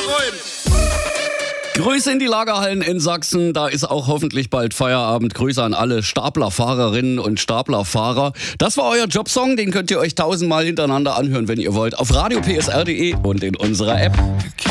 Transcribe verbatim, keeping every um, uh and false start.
Grüße in die Lagerhallen in Sachsen. Da ist auch hoffentlich bald Feierabend. Grüße an alle Staplerfahrerinnen und Staplerfahrer. Das war euer Jobsong. Den könnt ihr euch tausendmal hintereinander anhören, wenn ihr wollt. Auf radio p s r punkt d e und in unserer App.